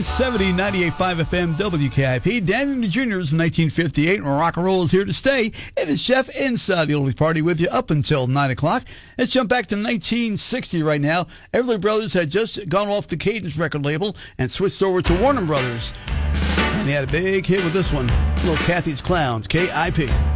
70 98.5 FM WKIP. Dan and the Juniors from 1958, and rock and roll is here to stay. It is Chef inside the Oldies Party with you up until 9 o'clock. Let's jump back to 1960 right now. Everly Brothers had just gone off the Cadence record label and switched over to Warner Brothers. And they had a big hit with this one, Little Kathy's Clowns, KIP.